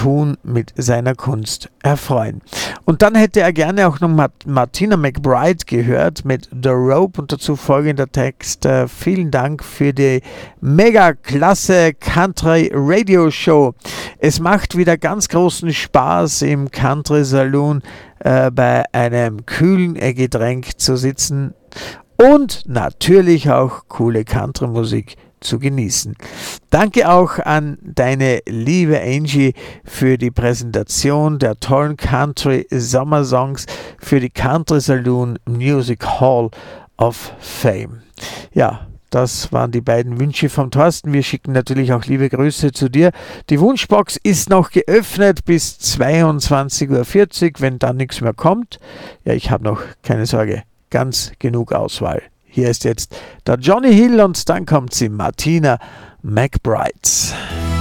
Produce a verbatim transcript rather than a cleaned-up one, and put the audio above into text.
tun, mit seiner Kunst erfreuen. Und dann hätte er gerne auch noch Mart- Martina McBride gehört mit The Rope und dazu folgender Text. Äh, vielen Dank für die mega klasse Country Radio Show. Es macht wieder ganz großen Spaß im Country Saloon äh, bei einem kühlen äh, Getränk zu sitzen und natürlich auch coole Country-Musik zu genießen. Danke auch an deine liebe Angie für die Präsentation der tollen Country Sommersongs für die Country Saloon Music Hall of Fame. Ja, das waren die beiden Wünsche vom Thorsten. Wir schicken natürlich auch liebe Grüße zu dir. Die Wunschbox ist noch geöffnet bis zweiundzwanzig Uhr vierzig, wenn dann nichts mehr kommt. Ja, ich habe noch, keine Sorge, ganz genug Auswahl. Hier ist jetzt der Johnny Hill und dann kommt sie, Martina McBride.